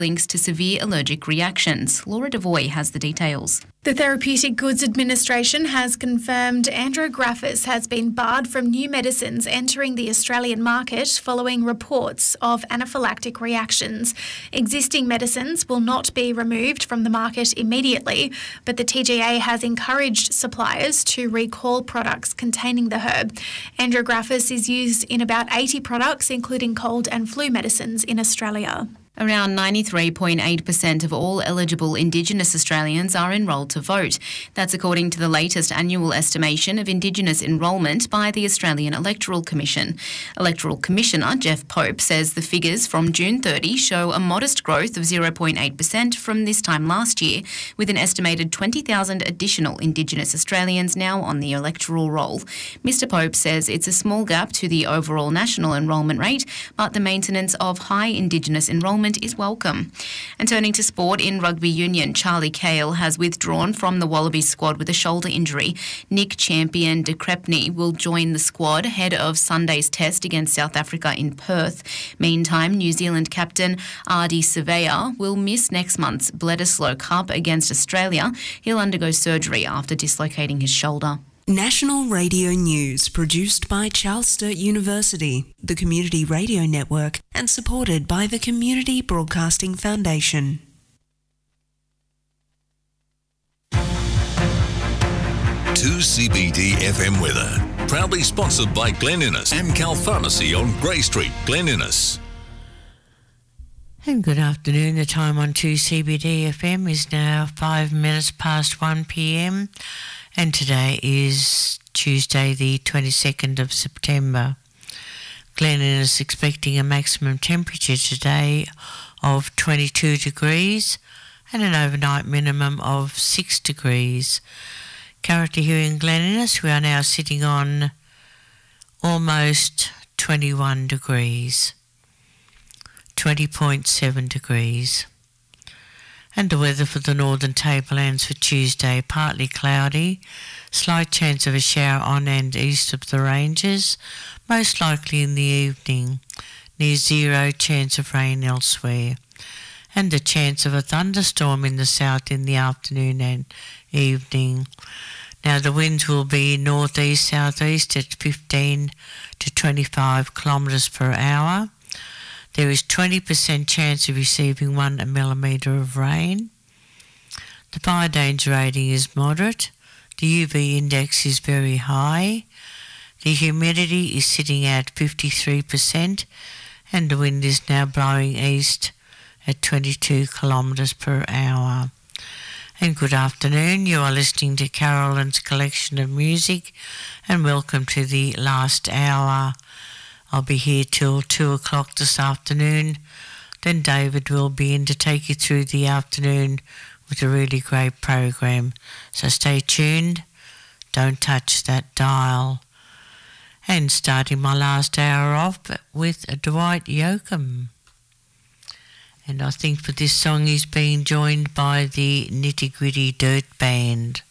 links to severe allergic reactions. Laura Devoy has the details. The Therapeutic Goods Administration has confirmed Andrographis has been barred from new medicines entering the Australian market following reports of anaphylactic reactions. Existing medicines will not be removed from the market immediately, but the TGA has encouraged suppliers to recall products containing the herb. Andrographis is used in about 80 products, including cold and flu medicines in Australia. Around 93.8% of all eligible Indigenous Australians are enrolled to vote. That's according to the latest annual estimation of Indigenous enrolment by the Australian Electoral Commission. Electoral Commissioner Jeff Pope says the figures from June 30 show a modest growth of 0.8% from this time last year, with an estimated 20,000 additional Indigenous Australians now on the electoral roll. Mr Pope says it's a small gap to the overall national enrolment rate, but the maintenance of high Indigenous enrolment is welcome. And turning to sport, in rugby union, Charlie Cale has withdrawn from the Wallabies squad with a shoulder injury. Nick Champion de Crepney will join the squad ahead of Sunday's test against South Africa in Perth. Meantime, New Zealand captain Ardie Savea will miss next month's Bledisloe Cup against Australia. He'll undergo surgery after dislocating his shoulder. National Radio News, produced by Charles Sturt University, the Community Radio Network, and supported by the Community Broadcasting Foundation. 2CBD FM weather, proudly sponsored by Glen Innes, Amcal Pharmacy on Grey Street, Glen Innes. And good afternoon. The time on 2CBD FM is now 5 minutes past 1 p.m. and today is Tuesday the 22nd of September. Glen Innes is expecting a maximum temperature today of 22 degrees and an overnight minimum of 6 degrees. Currently here in Glen Innes we are now sitting on almost 21 degrees. 20.7 degrees. And the weather for the northern tablelands for Tuesday, partly cloudy, slight chance of a shower on and east of the ranges, most likely in the evening, near zero chance of rain elsewhere, and a chance of a thunderstorm in the south in the afternoon and evening. Now the winds will be northeast-southeast at 15 to 25 kilometres per hour. There is 20% chance of receiving 1 millimetre of rain. The fire danger rating is moderate. The UV index is very high. The humidity is sitting at 53% and the wind is now blowing east at 22 kilometres per hour. And good afternoon. You are listening to Carolyn's collection of music and welcome to the last hour. I'll be here till 2 o'clock this afternoon. Then David will be in to take you through the afternoon with a really great program. So stay tuned. Don't touch that dial. And starting my last hour off with Dwight Yoakam. And I think for this song he's being joined by the Nitty Gritty Dirt Band.